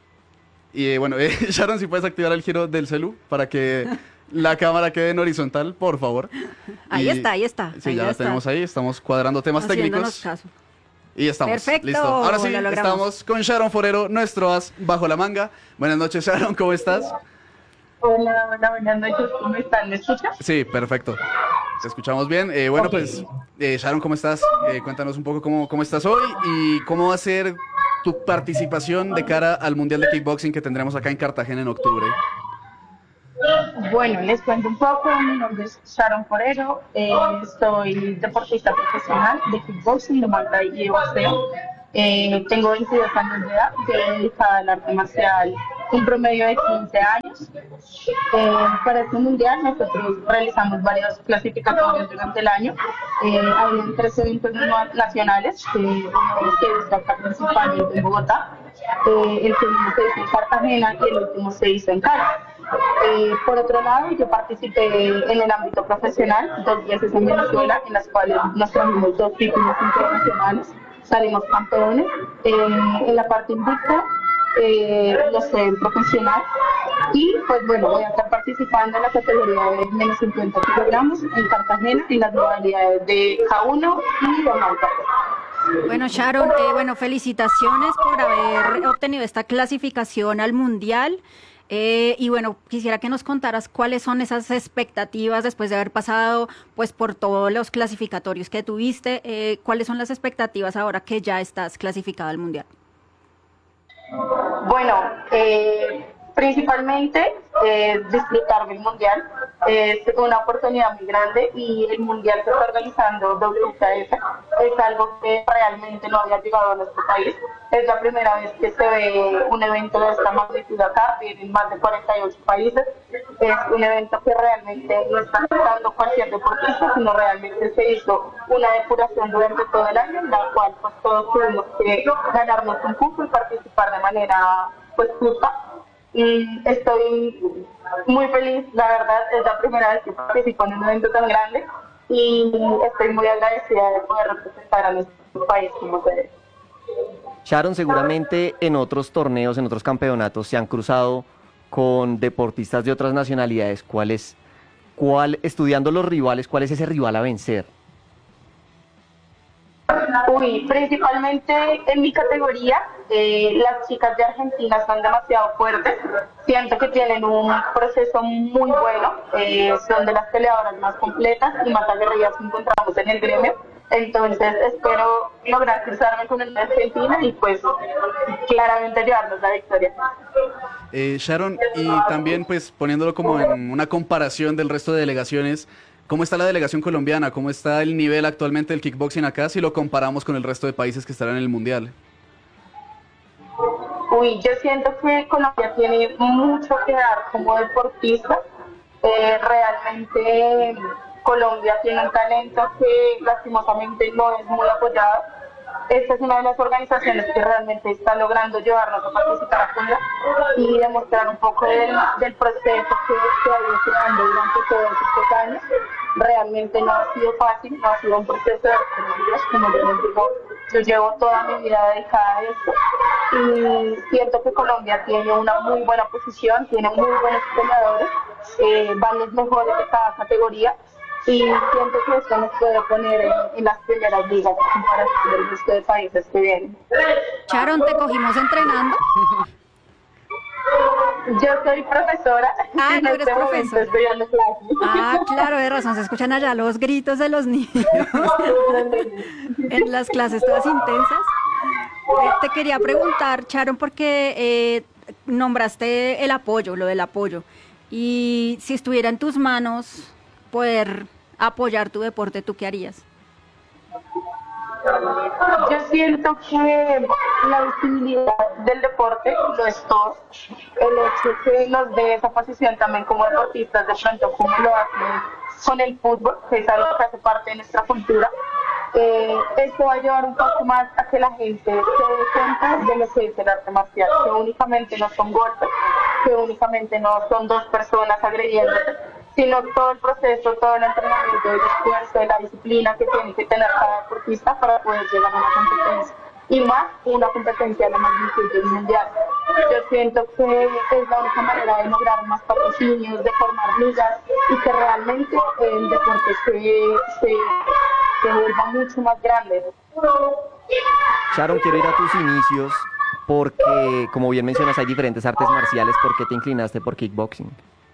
Y bueno, Sharon, si puedes activar el giro del celu para que la cámara quede en horizontal, por favor. Ahí Y- está, ahí está. Sí, ahí ya la está. tenemos ahí. Estamos cuadrando temas Haciéndonos técnicos. caso. Y estamos. Perfecto, Listo. Ahora sí, lo logramos. estamos con Sharon Forero, nuestro as bajo la manga. Buenas noches, Sharon, ¿cómo estás? Hola, hola, buenas noches, ¿cómo están? ¿Me escuchas? Sí, perfecto. Te escuchamos bien. Bueno, Ok. pues, Sharon, ¿cómo estás? Cuéntanos un poco cómo estás hoy y cómo va a ser tu participación de cara al Mundial de Kickboxing que tendremos acá en Cartagena en octubre. Bueno, les cuento un poco. Mi nombre es Sharon Forero. Soy deportista profesional de kickboxing, de Muay Thai y de boxeo. Tengo 22 años de edad, estoy dedicada al arte marcial un promedio de 15 años. Para este mundial nosotros realizamos varios clasificatorios durante el año. Hay 3 eventos nacionales, uno que está acá principal en Bogotá, el segundo se hizo en Cartagena y el último se hizo en Cali. Por otro lado, yo participé en el ámbito profesional 2 veces en Venezuela, en las cuales nos trajimos 2 títulos internacionales, salimos campeones. En la parte invicta, lo sé, profesional. Y pues bueno, voy a estar participando en la categoría de menos 50 kilogramos en Cartagena en las modalidades de K1 y de Malta. Bueno, Sharon, bueno, felicitaciones por haber obtenido esta clasificación al Mundial. Y bueno, quisiera que nos contaras cuáles son esas expectativas después de haber pasado pues por todos los clasificatorios que tuviste. ¿Cuáles son las expectativas ahora que ya estás clasificada al Mundial? Bueno, principalmente disfrutar del mundial. Es una oportunidad muy grande y el mundial que está organizando WKF es algo que realmente no había llegado a nuestro país. Es la primera vez que se ve un evento de esta magnitud acá, vienen más de 48 países. Es un evento que realmente no está afectando cualquier deportista, sino realmente se hizo una depuración durante todo el año, en la cual pues todos tuvimos que ganarnos un cupo y participar de manera pues justa. Y estoy muy feliz, la verdad, es la primera vez que participo en un evento tan grande y estoy muy agradecida de poder representar a nuestro país como ustedes. Sharon, seguramente en otros torneos, en otros campeonatos se han cruzado con deportistas de otras nacionalidades. Estudiando los rivales, cuál es ese rival a vencer? Uy, principalmente en mi categoría, las chicas de Argentina son demasiado fuertes. Siento que tienen un proceso muy bueno, son de las peleadoras más completas y más aguerridas que encontramos en el gremio. Entonces espero lograr cruzarme con el de Argentina y pues claramente llevarnos la victoria. Sharon, y también pues poniéndolo como en una comparación del resto de delegaciones, ¿cómo está la delegación colombiana? ¿Cómo está el nivel actualmente del kickboxing acá si lo comparamos con el resto de países que estarán en el Mundial? Uy, yo siento que Colombia tiene mucho que dar como deportista. Realmente Colombia tiene un talento que lastimosamente no es muy apoyado. Esta es una de las organizaciones que realmente está logrando llevarnos a participar afuera y demostrar un poco del proceso que ha ido creando durante todos estos años. Realmente no ha sido fácil, no ha sido un proceso de días, como yo les digo, yo llevo toda mi vida dedicada a esto y siento que Colombia tiene una muy buena posición, tiene muy buenos peleadores, van los mejores de cada categoría. Y siento que esto nos puede poner en las primeras ligas en comparación del resto de países que vienen. Sharon, ¿te cogimos entrenando? Yo soy profesora. Ah, tú eres profesora. Estoy dando clases. Ah, claro, de razón, se escuchan allá los gritos de los niños en las clases todas intensas. Te quería preguntar, Sharon, porque nombraste el apoyo, lo del apoyo. Y si estuviera en tus manos poder apoyar tu deporte, ¿tú qué harías? Yo siento que la visibilidad del deporte lo es todo. El hecho que nos dé esa posición también como deportistas, de pronto como lo hacen con el fútbol, que es algo que hace parte de nuestra cultura, esto va a llevar un poco más a que la gente se dé cuenta de lo que es el arte marcial, que únicamente no son golpes, que únicamente no son 2 personas agrediéndose, sino todo el proceso, todo el entrenamiento, el esfuerzo, la disciplina que tiene que tener cada deportista para poder llegar a una competencia. Y más una competencia de la magnitud del mundial. Yo siento que es la única manera de lograr más patrocinios, de formar ligas y que realmente el deporte se vuelva mucho más grande. Sharon, quiero ir a tus inicios porque, como bien mencionas, hay diferentes artes marciales. ¿Por qué te inclinaste por kickboxing?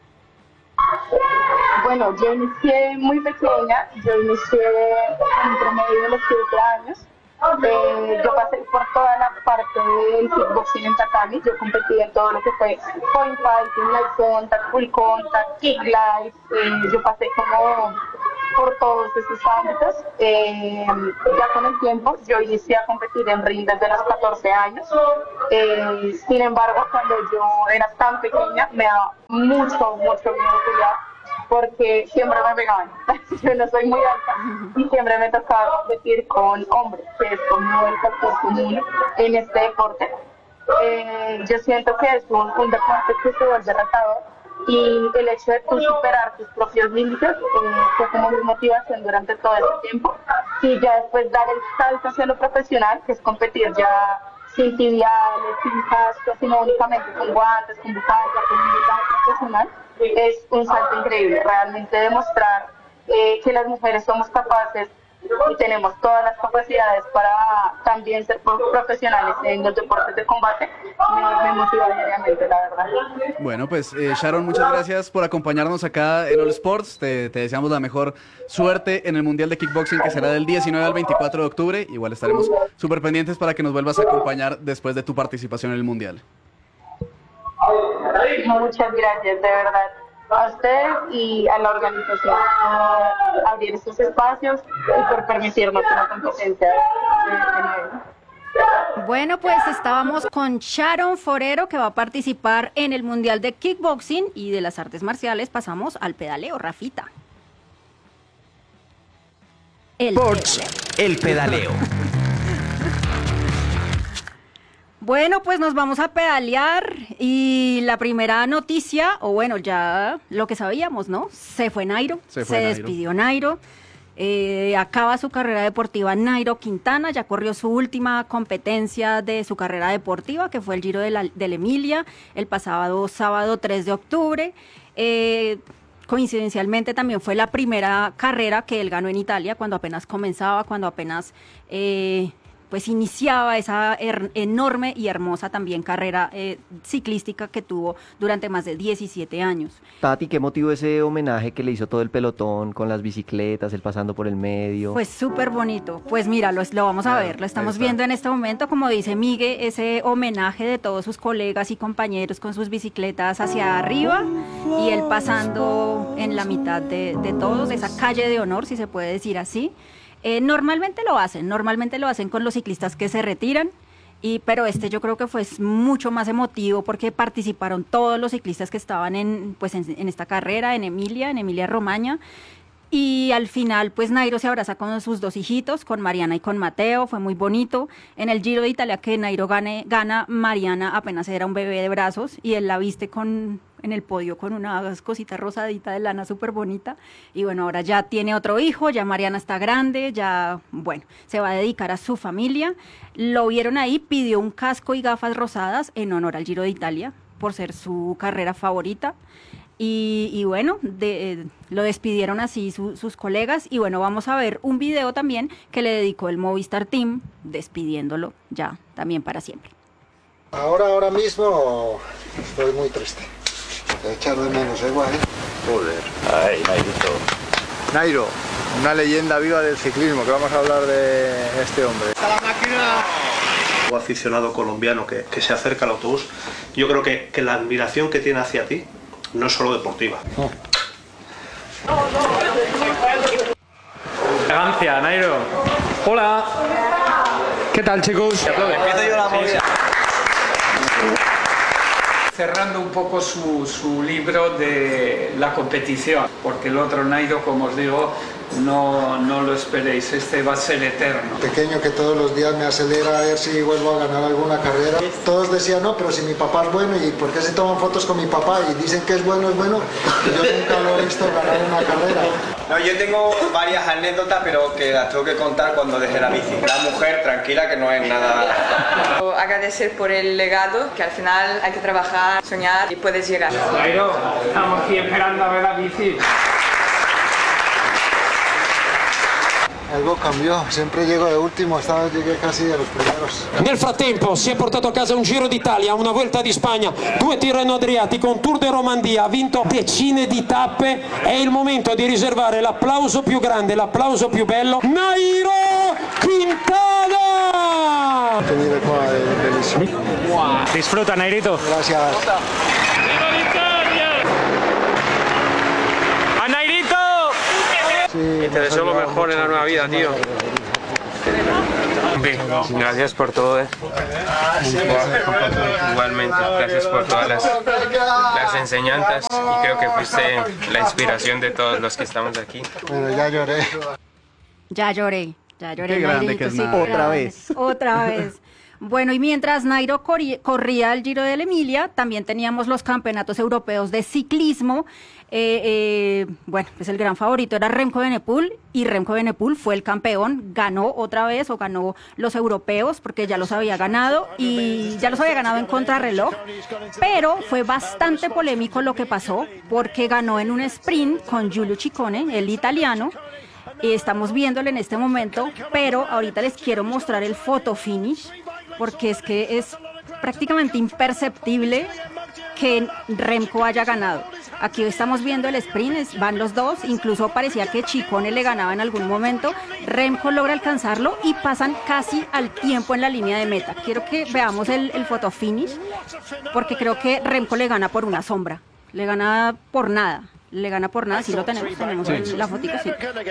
Bueno, yo inicié muy pequeña, yo inicié en promedio de los 7 años. Yo pasé por toda la parte del kickboxing en tatami. Yo competí en todo lo que fue point fighting, light contact, full contact, kick life. Yo pasé como por todos esos ámbitos. Ya con el tiempo, yo inicié a competir en ring desde los 14 años. Sin embargo, cuando yo era tan pequeña, me daba mucho miedo pelear, porque siempre me pegaban. Yo no soy muy alta y siempre me tocaba competir con hombres, que es como el factor común en este deporte. Yo siento que es un deporte que se vuelve retador, y el hecho de tú superar tus propios límites fue como mi motivación durante todo este tiempo, y ya después dar el salto hacia lo profesional, que es competir ya sin tibiales, sin casco, sino únicamente con guantes, con bufanda, con un blindaje profesional. Es un salto increíble, realmente demostrar que las mujeres somos capaces y tenemos todas las capacidades para también ser profesionales en los deportes de combate. Me motiva diariamente, la verdad. Bueno, pues Sharon, muchas gracias por acompañarnos acá en All Sports. Te deseamos la mejor suerte en el Mundial de Kickboxing, que será del 19 al 24 de octubre. Igual estaremos súper pendientes para que nos vuelvas a acompañar después de tu participación en el Mundial. Muchas gracias, de verdad, a ustedes y a la organización por abrir estos espacios y por permitirnos una competencia de nivel. Bueno, pues estábamos con Sharon Forero, que va a participar en el Mundial de Kickboxing, y de las artes marciales pasamos al pedaleo, Rafita. Sports, el pedaleo. Bueno, pues nos vamos a pedalear, y la primera noticia, o bueno, ya lo que sabíamos, ¿no? Se fue Nairo, se despidió Nairo. Acaba su carrera deportiva Nairo Quintana, ya corrió su última competencia de su carrera deportiva, que fue el Giro del Emilia, el pasado sábado 3 de octubre. Coincidencialmente también fue la primera carrera que él ganó en Italia, cuando apenas comenzaba, cuando apenas pues iniciaba esa enorme y hermosa también carrera ciclística que tuvo durante más de 17 años. Tati, ¿qué motivó ese homenaje que le hizo todo el pelotón con las bicicletas, él pasando por el medio? Pues súper bonito. Pues mira, lo vamos a ver, lo estamos viendo en este momento, como dice Migue, ese homenaje de todos sus colegas y compañeros con sus bicicletas hacia arriba, y él pasando en la mitad de todos, esa calle de honor, si se puede decir así. Normalmente lo hacen con los ciclistas que se retiran, pero yo creo que fue mucho más emotivo porque participaron todos los ciclistas que estaban en esta carrera, en Emilia Romagna. Y al final, pues Nairo se abraza con sus dos hijitos, con Mariana y con Mateo, fue muy bonito. En el Giro de Italia que Nairo gana, Mariana apenas era un bebé de brazos, y él la viste en el podio con una cosita rosadita de lana súper bonita. Y bueno, ahora ya tiene otro hijo, ya Mariana está grande, ya, bueno, se va a dedicar a su familia. Lo vieron ahí, pidió un casco y gafas rosadas en honor al Giro de Italia, por ser su carrera favorita. Y bueno, lo despidieron así sus colegas, y bueno, vamos a ver un video también que le dedicó el Movistar Team, despidiéndolo ya también para siempre. Ahora mismo estoy muy triste. Te echar de menos, igual. Joder. Ay, Nairito. Nairo, una leyenda viva del ciclismo, que vamos a hablar de este hombre. ¡A la máquina! O aficionado colombiano que se acerca al autobús, yo creo que la admiración que tiene hacia ti no es solo deportiva. Elegancia, Nairo. Hola. ¿Qué tal, chicos? Empiezo yo la movida. Cerrando un poco su libro de la competición, porque el otro Nairo, como os digo, no lo esperéis, este va a ser eterno. Pequeño que todos los días me acelera a ver si vuelvo a ganar alguna carrera. Todos decían, no, pero si mi papá es bueno, ¿y por qué se toman fotos con mi papá y dicen que es bueno? Yo nunca lo he visto ganar una carrera. No, yo tengo varias anécdotas, pero que las tengo que contar cuando deje la bici. La mujer, tranquila, que no es nada. Agradecer por el legado, que al final hay que trabajar, soñar y puedes llegar. Nairo, estamos aquí esperando a ver la bici. Algo cambiò, sempre llego de ultimo, esta vez llegué casi de los primeros. Nel frattempo si è portato a casa un Giro d'Italia, una Vuelta di Spagna, 2 Tirreno Adriatico, un Tour de Romandie, ha vinto decine di tappe. È il momento di riservare l'applauso più grande, l'applauso più bello. Nairo Quintana! Venire qua è bellissimo. Disfruta, Nairito. Gracias. ¡A Nairito! Sí, Te deseo lo mejor en la nueva vida, tío. Gracias por todo, Igualmente, gracias por todas las enseñanzas y creo que fuiste la inspiración de todos los que estamos aquí. Bueno, ya lloré. Ya lloré. Qué grande que es Nairo. Otra vez. Bueno, y mientras Nairo corría el Giro de la Emilia, también teníamos los campeonatos europeos de ciclismo. Bueno, pues el gran favorito era Remco Evenepoel, y Remco Evenepoel fue el campeón, ganó otra vez, o ganó los europeos, porque ya los había ganado, y ya los había ganado en contrarreloj, pero fue bastante polémico lo que pasó, porque ganó en un sprint con Giulio Ciccone, el italiano. Estamos viéndolo en este momento, pero ahorita les quiero mostrar el photo finish, porque es que es prácticamente imperceptible que Remco haya ganado. Aquí estamos viendo el sprint, van los dos, incluso parecía que Ciccone le ganaba en algún momento. Remco logra alcanzarlo y pasan casi al tiempo en la línea de meta. Quiero que veamos el photo finish, porque creo que Remco le gana por una sombra, le gana por nada. Sí lo tenemos la fotico, sí.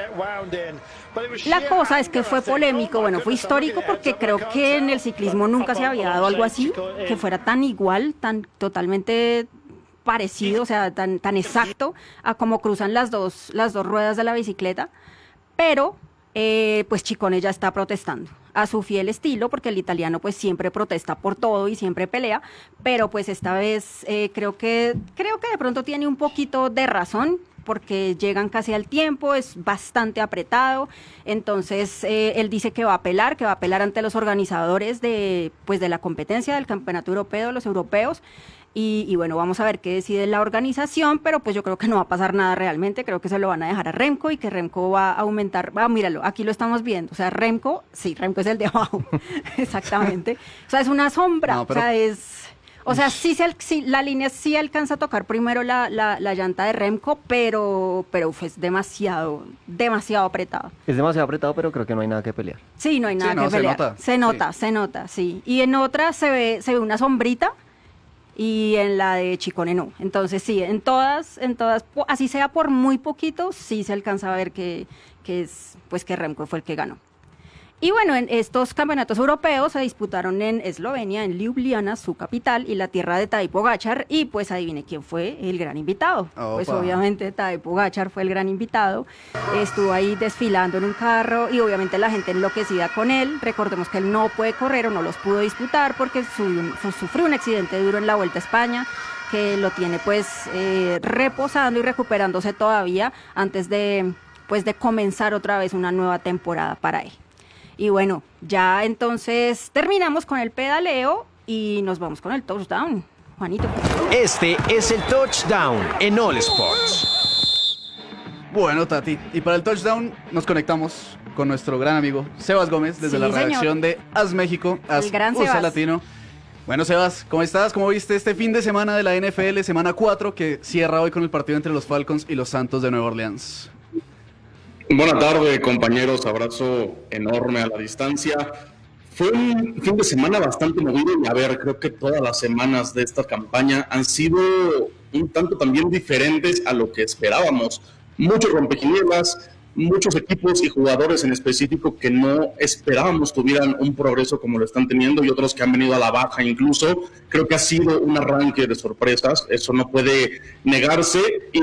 La cosa es que fue polémico, bueno, fue histórico, porque creo que en el ciclismo nunca se había dado algo así, que fuera tan igual, tan totalmente parecido, o sea, tan exacto a cómo cruzan las dos ruedas de la bicicleta, pero pues Ciccone ya está protestando a su fiel estilo, porque el italiano pues siempre protesta por todo y siempre pelea, pero pues esta vez creo que de pronto tiene un poquito de razón, porque llegan casi al tiempo, es bastante apretado, entonces él dice que va a apelar ante los organizadores de la competencia del campeonato europeo, los europeos. Y bueno, vamos a ver qué decide la organización, pero pues yo creo que no va a pasar nada realmente, creo que se lo van a dejar a Remco, y que Remco va a aumentar, míralo, aquí lo estamos viendo, o sea, Remco es el de abajo, exactamente, o sea, es una sombra, no, pero... o sea, sí, la línea sí alcanza a tocar primero la llanta de Remco, pero es demasiado apretado. Es demasiado apretado, pero creo que no hay nada que pelear. Sí, no hay nada que pelear. Se nota, sí. Y en otra se ve una sombrita, y en la de Ciccone no. Entonces sí, en todas, así sea por muy poquito, sí se alcanza a ver que Remco fue el que ganó. Y bueno, en estos campeonatos europeos se disputaron en Eslovenia, en Ljubljana, su capital, y la tierra de Tadej Pogačar, y pues adivine quién fue el gran invitado. Opa. Pues obviamente Tadej Pogačar fue el gran invitado, estuvo ahí desfilando en un carro, y obviamente la gente enloquecida con él. Recordemos que él no puede correr, o no los pudo disputar, porque sufrió un accidente duro en la Vuelta a España, que lo tiene pues reposando y recuperándose todavía antes de comenzar otra vez una nueva temporada para él. Y bueno, ya entonces terminamos con el pedaleo y nos vamos con el touchdown. Juanito. Este es el touchdown en All Sports. Bueno, Tati, y para el touchdown nos conectamos con nuestro gran amigo Sebas Gómez desde la redacción de AS México, AS USA Latino. Bueno, Sebas, ¿cómo estás? ¿Cómo viste este fin de semana de la NFL, semana 4, que cierra hoy con el partido entre los Falcons y los Santos de Nueva Orleans? Buenas tardes, compañeros, abrazo enorme a la distancia. Fue un fin de semana bastante movido y creo que todas las semanas de esta campaña han sido un tanto también diferentes a lo que esperábamos. Muchos rompequinielas, muchos equipos y jugadores en específico que no esperábamos tuvieran un progreso como lo están teniendo, y otros que han venido a la baja incluso. Creo que ha sido un arranque de sorpresas, eso no puede negarse. Y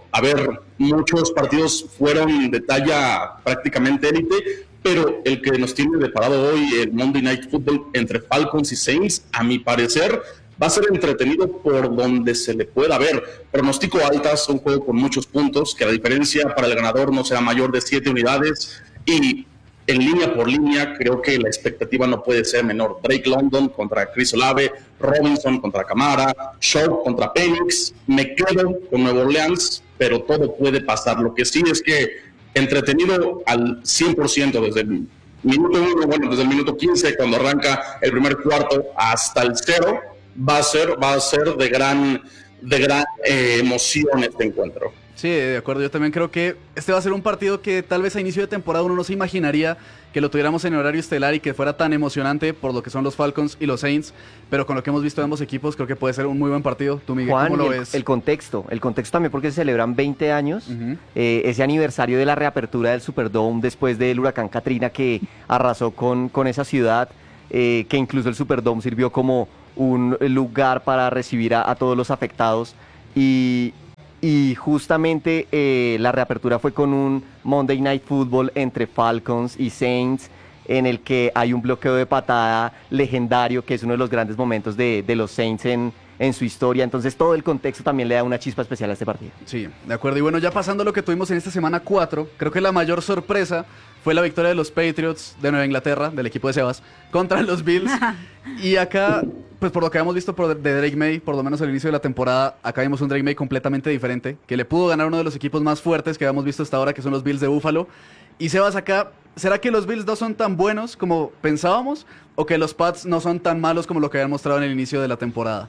muchos partidos fueron de talla prácticamente élite, pero el que nos tiene preparado hoy, el Monday Night Football entre Falcons y Saints, a mi parecer va a ser entretenido por donde se le pueda ver. Pronostico altas, un juego con muchos puntos, que la diferencia para el ganador no sea mayor de 7 unidades, y en línea por línea creo que la expectativa no puede ser menor. Drake London contra Chris Olave, Robinson contra Camara, Shaw contra Penix. Me quedo con Nueva Orleans, pero todo puede pasar. Lo que sí es que entretenido al 100% desde el minuto 1, desde el minuto 15, cuando arranca el primer cuarto, hasta el 0, va a ser de gran emoción este encuentro. Sí, de acuerdo. Yo también creo que este va a ser un partido que tal vez a inicio de temporada uno no se imaginaría que lo tuviéramos en horario estelar y que fuera tan emocionante por lo que son los Falcons y los Saints, pero con lo que hemos visto de ambos equipos creo que puede ser un muy buen partido. Tú, Miguel, Juan, ¿cómo lo ves? El contexto también porque se celebran 20 años, ese aniversario de la reapertura del Superdome después del huracán Katrina que arrasó con esa ciudad, que incluso el Superdome sirvió como un lugar para recibir a todos los afectados y justamente la reapertura fue con un Monday Night Football entre Falcons y Saints, en el que hay un bloqueo de patada legendario, que es uno de los grandes momentos de los Saints en su historia. Entonces todo el contexto también le da una chispa especial a este partido. Sí, de acuerdo. Y bueno, ya pasando a lo que tuvimos en esta semana 4, creo que la mayor sorpresa fue la victoria de los Patriots de Nueva Inglaterra, del equipo de Sebas, contra los Bills. Y acá, pues por lo que habíamos visto de Drake May, por lo menos al inicio de la temporada, acá vimos un Drake May completamente diferente, que le pudo ganar uno de los equipos más fuertes que habíamos visto hasta ahora, que son los Bills de Buffalo. Y Sebas, acá, ¿será que los Bills no son tan buenos como pensábamos? ¿O que los Pats no son tan malos como lo que habían mostrado en el inicio de la temporada?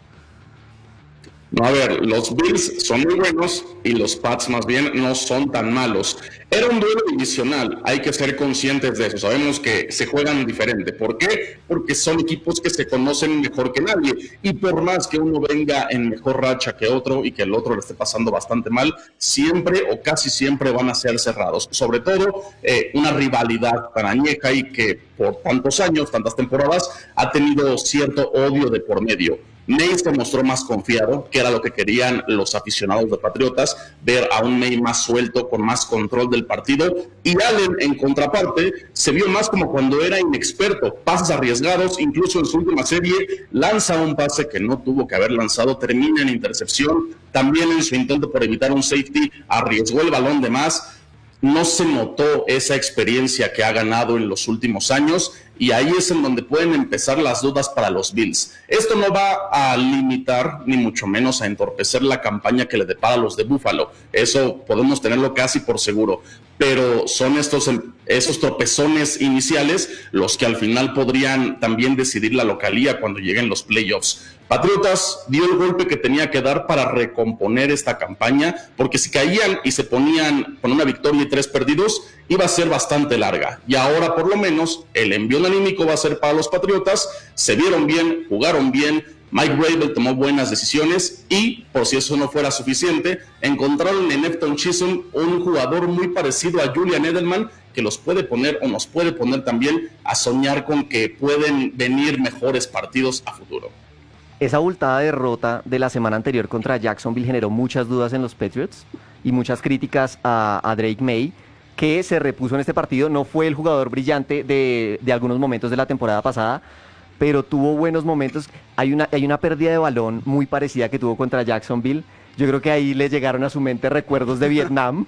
No, a ver, los Bills son muy buenos y los Pats más bien no son tan malos. Era un duelo divisional, hay que ser conscientes de eso. Sabemos que se juegan diferente. ¿Por qué? Porque son equipos que se conocen mejor que nadie. Y por más que uno venga en mejor racha que otro y que el otro le esté pasando bastante mal, siempre o casi siempre van a ser cerrados. Sobre todo una rivalidad tan añeja y que por tantos años, tantas temporadas, ha tenido cierto odio de por medio. May se mostró más confiado, que era lo que querían los aficionados de Patriotas, ver a un May más suelto, con más control del partido, y Allen, en contraparte, se vio más como cuando era inexperto, pases arriesgados, incluso en su última serie, lanza un pase que no tuvo que haber lanzado, termina en intercepción, también en su intento por evitar un safety, arriesgó el balón de más. No se notó esa experiencia que ha ganado en los últimos años y ahí es en donde pueden empezar las dudas para los Bills. Esto no va a limitar, ni mucho menos a entorpecer la campaña que le depara a los de Buffalo. Eso podemos tenerlo casi por seguro. Pero son esos tropezones iniciales los que al final podrían también decidir la localía cuando lleguen los playoffs. Patriotas dio el golpe que tenía que dar para recomponer esta campaña, porque si caían y se ponían con una victoria y 3 perdidos, iba a ser bastante larga. Y ahora por lo menos el envío anímico va a ser para los Patriotas. Se vieron bien, jugaron bien, Mike Vrabel tomó buenas decisiones y, por si eso no fuera suficiente, encontraron en Efton Chisholm un jugador muy parecido a Julian Edelman que los puede poner o nos puede poner también a soñar con que pueden venir mejores partidos a futuro. Esa abultada derrota de la semana anterior contra Jacksonville generó muchas dudas en los Patriots y muchas críticas a Drake May, que se repuso en este partido. No fue el jugador brillante de algunos momentos de la temporada pasada, pero tuvo buenos momentos. Hay una pérdida de balón muy parecida que tuvo contra Jacksonville. Yo creo que ahí le llegaron a su mente recuerdos de Vietnam,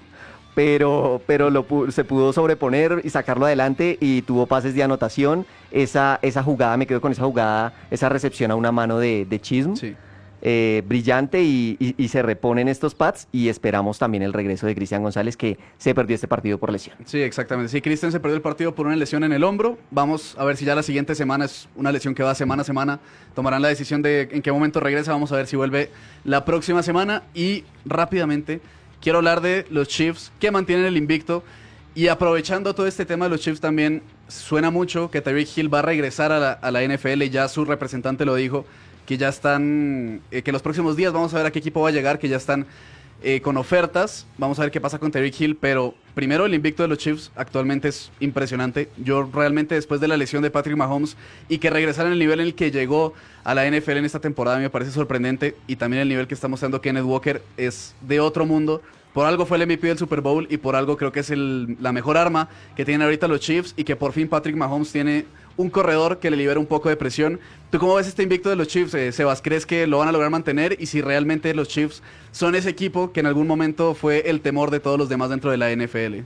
pero se pudo sobreponer y sacarlo adelante y tuvo pases de anotación. Esa jugada, me quedo con esa jugada, esa recepción a una mano de Chisholm. Sí. Brillante y se reponen estos Pats y esperamos también el regreso de Cristian González, que se perdió este partido por lesión. Sí, exactamente. Sí, Cristian se perdió el partido por una lesión en el hombro. Vamos a ver si ya la siguiente semana es una lesión que va semana a semana. Tomarán la decisión de en qué momento regresa. Vamos a ver si vuelve la próxima semana. Y rápidamente quiero hablar de los Chiefs, que mantienen el invicto. Y aprovechando todo este tema de los Chiefs, también suena mucho que Tyreek Hill va a regresar a la NFL. Ya su representante lo dijo, que ya están, que los próximos días vamos a ver a qué equipo va a llegar, que ya están con ofertas. Vamos a ver qué pasa con Tyreek Hill, pero primero el invicto de los Chiefs actualmente es impresionante. Yo realmente, después de la lesión de Patrick Mahomes y que regresara en el nivel en el que llegó a la NFL en esta temporada, me parece sorprendente, y también el nivel que está mostrando Kenneth Walker es de otro mundo. Por algo fue el MVP del Super Bowl y por algo creo que es la mejor arma que tienen ahorita los Chiefs, y que por fin Patrick Mahomes tiene un corredor que le libera un poco de presión. ¿Tú cómo ves este invicto de los Chiefs, Sebas? ¿Crees que lo van a lograr mantener? Y si realmente los Chiefs son ese equipo que en algún momento fue el temor de todos los demás dentro de la NFL.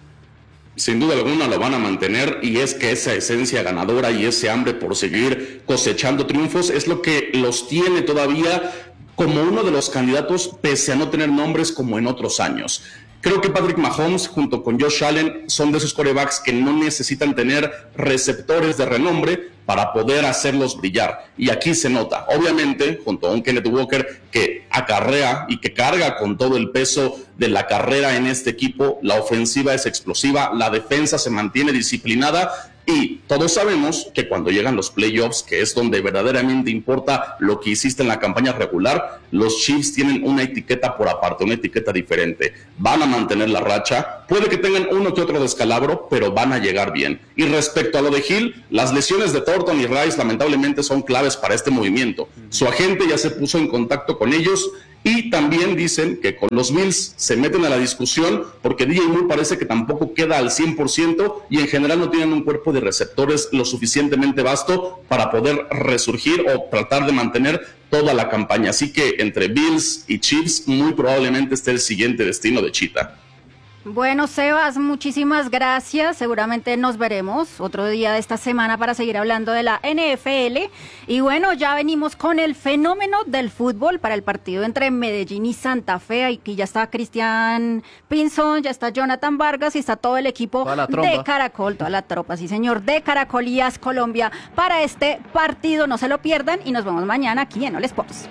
Sin duda alguna lo van a mantener, y es que esa esencia ganadora y ese hambre por seguir cosechando triunfos es lo que los tiene todavía como uno de los candidatos, pese a no tener nombres como en otros años. Creo que Patrick Mahomes junto con Josh Allen son de esos quarterbacks que no necesitan tener receptores de renombre para poder hacerlos brillar. Y aquí se nota, obviamente, junto a un Kenneth Walker que acarrea y que carga con todo el peso de la carrera en este equipo. La ofensiva es explosiva, la defensa se mantiene disciplinada. Y todos sabemos que cuando llegan los playoffs, que es donde verdaderamente importa lo que hiciste en la campaña regular, los Chiefs tienen una etiqueta por aparte, una etiqueta diferente. Van a mantener la racha, puede que tengan uno que otro descalabro, pero van a llegar bien. Y respecto a lo de Hill, las lesiones de Thornton y Rice lamentablemente son claves para este movimiento. Su agente ya se puso en contacto con ellos. Y también dicen que con los Bills se meten a la discusión porque DJ Moore parece que tampoco queda al 100% y en general no tienen un cuerpo de receptores lo suficientemente vasto para poder resurgir o tratar de mantener toda la campaña. Así que entre Bills y Chiefs muy probablemente esté el siguiente destino de Cheetah. Bueno, Sebas, muchísimas gracias. Seguramente nos veremos otro día de esta semana para seguir hablando de la NFL. Y bueno, ya venimos con el fenómeno del fútbol para el partido entre Medellín y Santa Fe. Aquí ya está Cristian Pinzón, ya está Jonathan Vargas y está todo el equipo de Caracol, toda la tropa, sí señor, de Caracol y AS Colombia para este partido. No se lo pierdan y nos vemos mañana aquí en All Sports.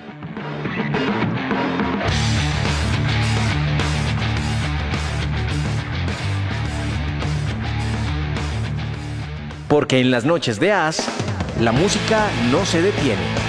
Porque en las noches de AS, la música no se detiene.